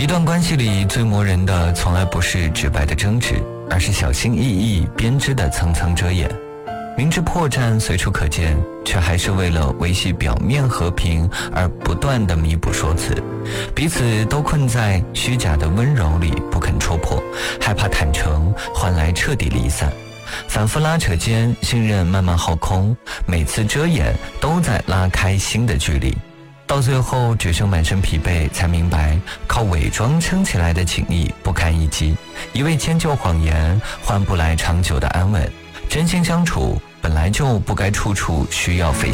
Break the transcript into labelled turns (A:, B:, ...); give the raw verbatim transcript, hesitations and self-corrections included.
A: 一段关系里最磨人的从来不是直白的争执，而是小心翼翼编织的层层遮掩。明知破绽随处可见，却还是为了维系表面和平而不断的弥补说辞，彼此都困在虚假的温柔里不肯戳破，害怕坦诚换来彻底离散。反复拉扯间，信任慢慢耗空，每次遮掩都在拉开新的距离，到最后只剩满身疲惫，才明白靠伪装撑起来的情谊不堪一击，一味迁就谎言换不来长久的安稳。真心相处本来就不该处处需要费